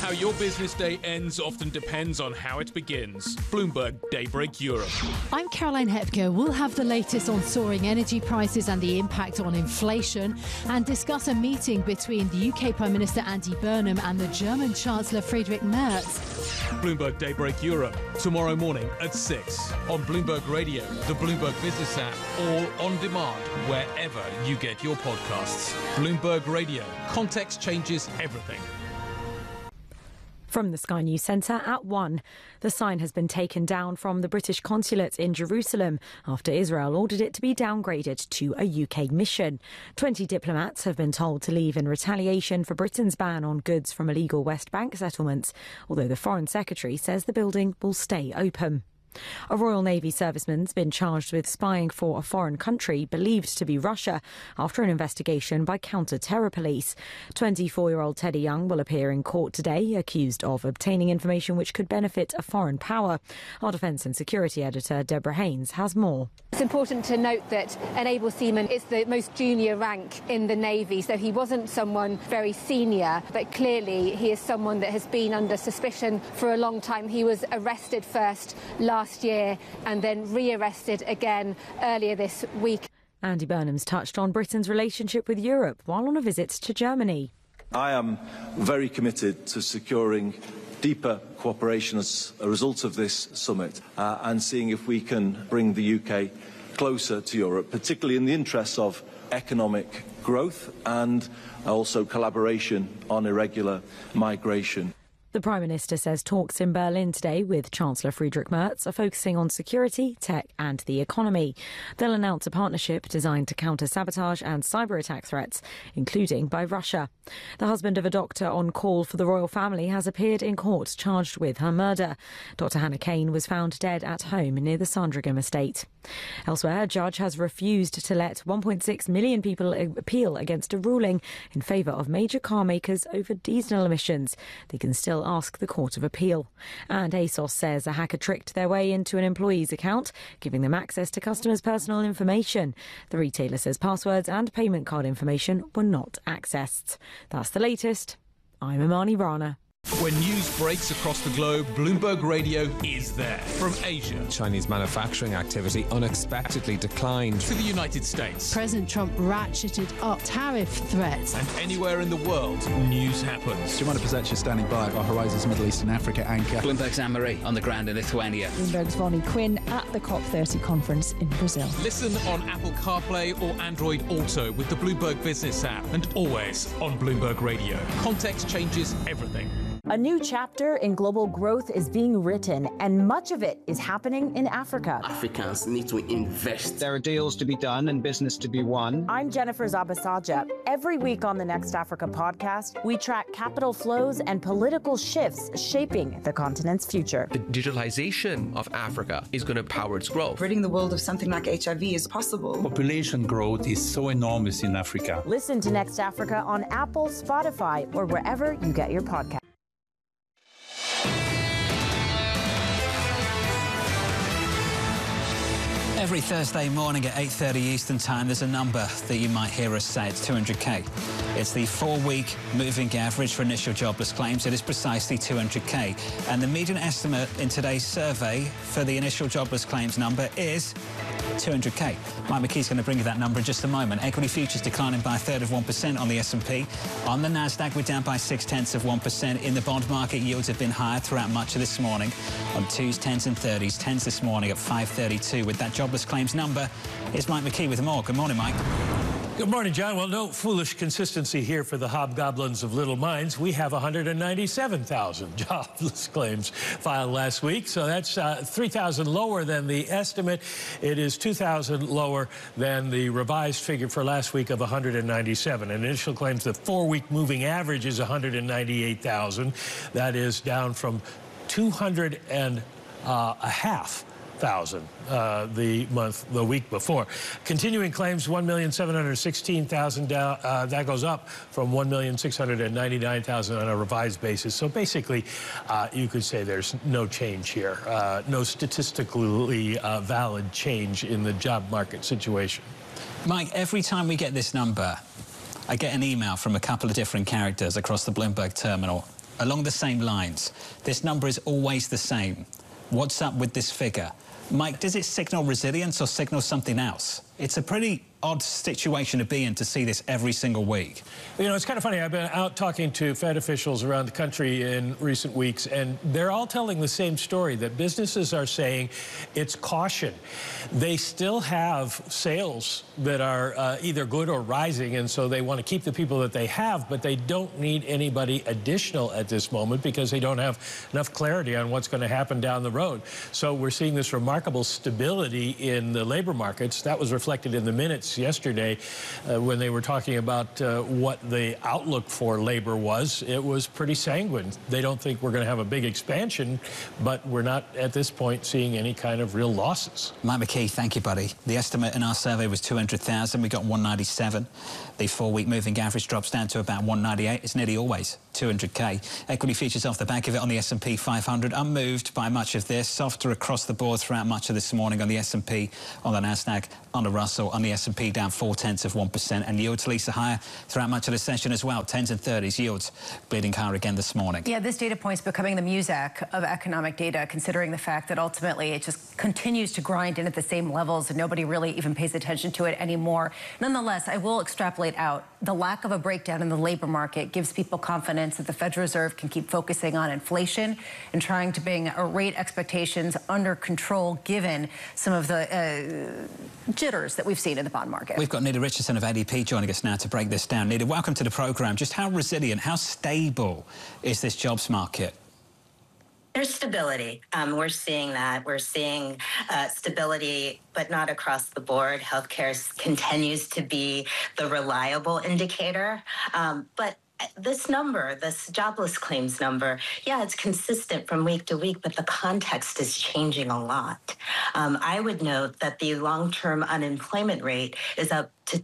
How your business day ends often depends on how it begins. Bloomberg Daybreak Europe. I'm Caroline Hepker. We'll have the latest on soaring energy prices and the impact on inflation, and discuss a meeting between the UK Prime Minister Andy Burnham and the German Chancellor Friedrich Merz. Bloomberg Daybreak Europe, tomorrow morning at 6 on Bloomberg Radio, the Bloomberg Business app, or on demand wherever you get your podcasts. Bloomberg Radio. Context changes everything. From the Sky News Centre at 1. The sign has been taken down from the British consulate in Jerusalem after Israel ordered it to be downgraded to a UK mission. 20 diplomats have been told to leave in retaliation for Britain's ban on goods from illegal West Bank settlements, although the Foreign Secretary says the building will stay open. A Royal Navy serviceman's been charged with spying for a foreign country believed to be Russia after an investigation by counter-terror police. 24-year-old Teddy Young will appear in court today, accused of obtaining information which could benefit a foreign power. Our Defence and Security editor Deborah Haynes has more. It's important to note that an able seaman is the most junior rank in the Navy, so he wasn't someone very senior, but clearly he is someone that has been under suspicion for a long time. He was arrested first last year and then re-arrested again earlier this week. Andy Burnham's touched on Britain's relationship with Europe while on a visit to Germany. I am very committed to securing deeper cooperation as a result of this summit and seeing if we can bring the UK closer to Europe, particularly in the interests of economic growth and also collaboration on irregular migration. The Prime Minister says talks in Berlin today with Chancellor Friedrich Merz are focusing on security, tech and the economy. They'll announce a partnership designed to counter sabotage and cyber attack threats, including by Russia. The husband of a doctor on call for the royal family has appeared in court charged with her murder. Dr Hannah Kane was found dead at home near the Sandringham estate. Elsewhere, a judge has refused to let 1.6 million people appeal against a ruling in favour of major car makers over diesel emissions. They can still ask the Court of Appeal. And ASOS says a hacker tricked their way into an employee's account, giving them access to customers' personal information. The retailer says passwords and payment card information were not accessed. That's the latest. I'm Imani Rana. When news breaks across the globe, Bloomberg Radio is there. From Asia Chinese manufacturing activity unexpectedly declined to the United States. President Trump ratcheted up tariff threats. And anywhere in the world, news happens. Jemima Pezet is standing by our Horizons Middle East and Africa anchor. Bloomberg's Anne-Marie on the ground in Lithuania. Bloomberg's Vonnie Quinn at the COP30 conference in Brazil. Listen on Apple CarPlay or Android Auto with the Bloomberg Business app, and always on Bloomberg Radio. Context changes everything. A new chapter in global growth is being written, and much of it is happening in Africa. Africans need to invest. There are deals to be done and business to be won. I'm Jennifer Zabasaja. Every week on the Next Africa podcast, we track capital flows and political shifts shaping the continent's future. The digitalization of Africa is going to power its growth. Ridding the world of something like HIV is possible. Population growth is so enormous in Africa. Listen to Next Africa on Apple, Spotify, or wherever you get your podcast. Every Thursday morning at 8:30 Eastern Time, there's a number that you might hear us say. It's 200k. It's the 4-week moving average for initial jobless claims. It is precisely 200k. And the median estimate in today's survey for the initial jobless claims number is 200k. Mike McKee's going to bring you that number in just a moment. Equity futures declining by 1/3% on the S&P. On the Nasdaq, we're down by 0.6%. In the bond market, yields have been higher throughout much of this morning on 2s, 10s and 30s. 10s this morning at 5.32. With that jobless claims number, here's Mike McKee with more. Good morning, Mike. Good morning, John. Well, no foolish consistency here for the hobgoblins of little minds. We have 197,000 jobless claims filed last week, so that's 3,000 lower than the estimate. It is 2,000 lower than the revised figure for last week of 197. Initial claims, the 4-week moving average is 198,000. That is down from 200,500 the week before. Continuing claims, 1,716,000 down. That goes up from 1,699,000 on a revised basis. So basically, you could say there's no change here, no statistically valid change in the job market situation. Mike, every time we get this number, I get an email from a couple of different characters across the Bloomberg terminal. along the same lines. This number is always the same. What's up with this figure? Mike, does it signal resilience or signal something else? It's a pretty odd situation to be in to see this every single week. You know, it's kind of funny. I've been out talking to Fed officials around the country in recent weeks, and they're all telling the same story, that businesses are saying it's caution. They still have sales that are either good or rising, and so they want to keep the people that they have, but they don't need anybody additional at this moment because they don't have enough clarity on what's going to happen down the road. So we're seeing this remarkable stability in the labor markets. That was reflected in the minutes yesterday when they were talking about what the outlook for labor was. It was pretty sanguine. They don't think we're going to have a big expansion, but we're not at this point seeing any kind of real losses. Mike McKee, thank you, buddy. The estimate in our survey was 200,000. We got 197. The 4-week moving average drops down to about 198. It's nearly always 200k. Equity futures off the back of it on the S&P 500, unmoved by much of this. Softer across the board throughout much of this morning on the S&P, on the Nasdaq, on the Russell, on the S&P down 0.4%, and yields, Lisa, higher throughout much of the session as well. 10s and 30s yields bleeding higher again this morning. Yeah, this data point's becoming the Muzak of economic data, considering the fact that ultimately it just continues to grind in at the same levels and nobody really even pays attention to it anymore. Nonetheless, I will extrapolate out the lack of a breakdown in the labor market gives people confidence that the Federal Reserve can keep focusing on inflation and trying to bring rate expectations under control, given some of the jitters that we've seen in the bond market. We've got Nita Richardson of ADP joining us now to break this down. Nita, welcome to the program. Just how resilient, how stable is this jobs market? There's stability. We're seeing that. We're seeing stability, but not across the board. Healthcare continues to be the reliable indicator. But this number, this jobless claims number, yeah, it's consistent from week to week, but the context is changing a lot. I would note that the long-term unemployment rate is up to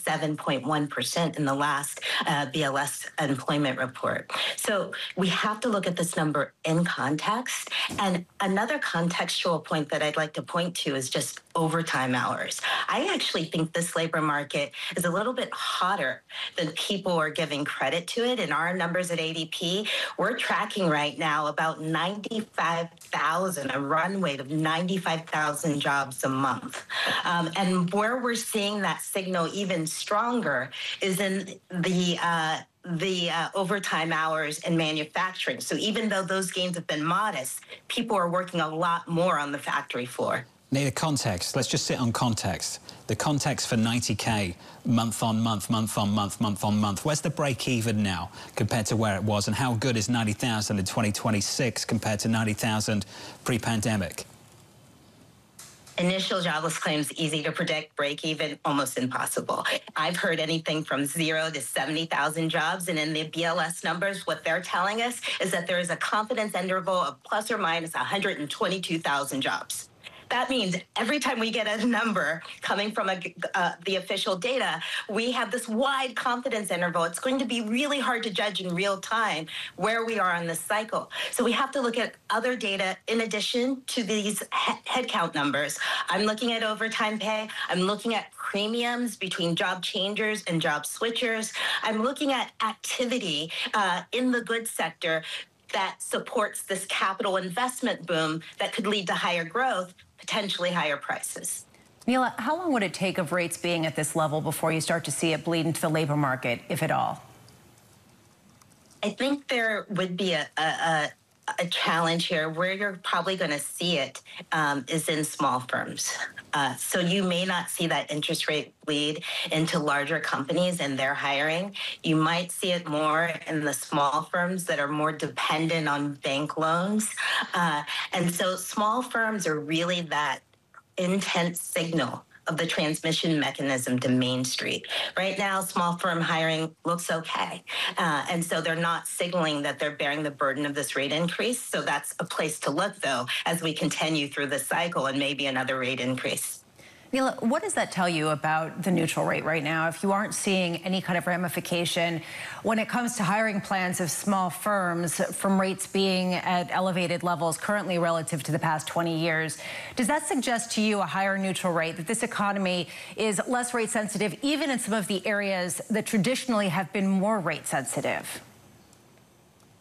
27.1% in the last BLS employment report. So we have to look at this number in context. And another contextual point that I'd like to point to is just overtime hours. I actually think this labor market is a little bit hotter than people are giving credit to it. In our numbers at ADP, we're tracking right now about 95,000, a run rate of 95,000 jobs a month. And where we're seeing that signal even stronger is in the overtime hours in manufacturing. So even though those gains have been modest, people are working a lot more on the factory floor. Need a context. Let's just sit on context. The context for 90k month on month, month on month, month on month. Where's the break even now compared to where it was, and how good is 90,000 in 2026 compared to 90,000 pre-pandemic? Initial jobless claims, easy to predict. Break even, almost impossible. I've heard anything from 0 to 70,000 jobs. And in the BLS numbers, what they're telling us is that there is a confidence interval of plus or minus 122,000 jobs. That means every time we get a number coming from the official data, we have this wide confidence interval. It's going to be really hard to judge in real time where we are on this cycle. So we have to look at other data in addition to these headcount numbers. I'm looking at overtime pay. I'm looking at premiums between job changers and job switchers. I'm looking at activity in the goods sector that supports this capital investment boom that could lead to higher growth, potentially higher prices. Neela, how long would it take of rates being at this level before you start to see it bleed into the labor market, if at all? I think there would be a challenge here. Where you're probably going to see it is in small firms. So you may not see that interest rate bleed into larger companies and their hiring. You might see it more in the small firms that are more dependent on bank loans. And so small firms are really that intense signal of the transmission mechanism to Main Street. Right now, small firm hiring looks okay. And so they're not signaling that they're bearing the burden of this rate increase. So that's a place to look, though, as we continue through the cycle and maybe another rate increase. Neela, what does that tell you about the neutral rate right now? If you aren't seeing any kind of ramification when it comes to hiring plans of small firms from rates being at elevated levels currently relative to the past 20 years, does that suggest to you a higher neutral rate, that this economy is less rate sensitive, even in some of the areas that traditionally have been more rate sensitive?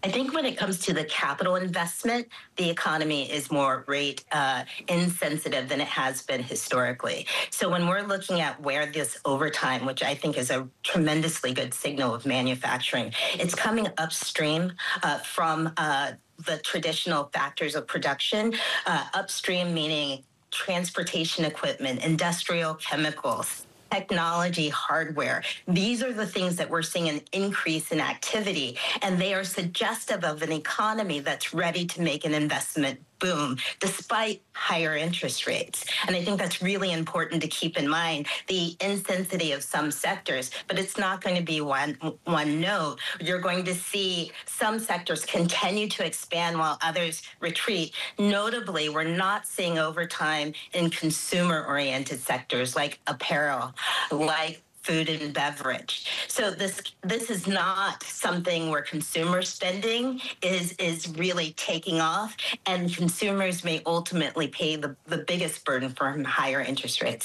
I think when it comes to the capital investment, the economy is more rate insensitive than it has been historically. So when we're looking at where this overtime, which I think is a tremendously good signal of manufacturing, it's coming upstream from the traditional factors of production, upstream meaning transportation equipment, industrial chemicals, technology, hardware. These are the things that we're seeing an increase in activity, and they are suggestive of an economy that's ready to make an investment boom despite higher interest rates. And I think that's really important to keep in mind, the insensitivity of some sectors, but it's not going to be one note. You're going to see some sectors continue to expand while others retreat. Notably, we're not seeing overtime in consumer-oriented sectors like apparel, like food and beverage. So this is not something where consumer spending is really taking off, and consumers may ultimately pay the biggest burden from higher interest rates.